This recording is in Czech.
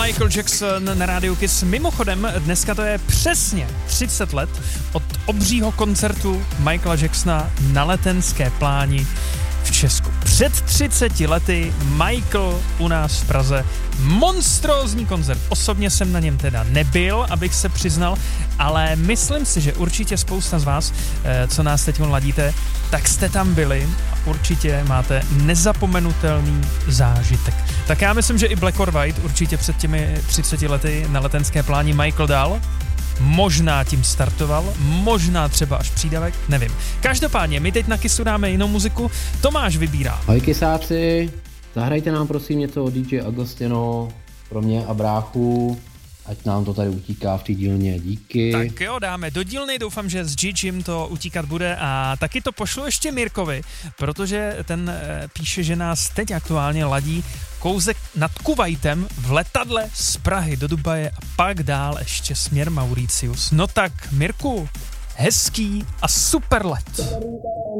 Michael Jackson na rádiu Kiss. Mimochodem, dneska to je přesně 30 let od obřího koncertu Michaela Jacksona na Letenské pláni v Česku. Před 30 lety Michael u nás v Praze. Monstrózní koncert. Osobně jsem na něm teda nebyl, abych se přiznal, ale myslím si, že určitě spousta z vás, co nás teď ladíte, tak jste tam byli a určitě máte nezapomenutelný zážitek. Tak já myslím, že i Black or White určitě před těmi 30 lety na Letenské pláni Michael dal. Možná tím startoval, možná třeba až přídavek, nevím. Každopádně, my teď na Kissu dáme jinou muziku, Tomáš vybírá. Ahoj Kisáci, zahrajte nám prosím něco od DJ Agostino pro mě a bráchu, ať nám to tady utíká v té dílně, díky. Tak jo, dáme do dílny, doufám, že s Gigim to utíkat bude a taky to pošlu ještě Mirkovi, protože ten píše, že nás teď aktuálně ladí kousek nad Kuvajtem v letadle z Prahy do Dubaje a pak dál ještě směr Mauritius. No tak, Mirku, hezký a super let.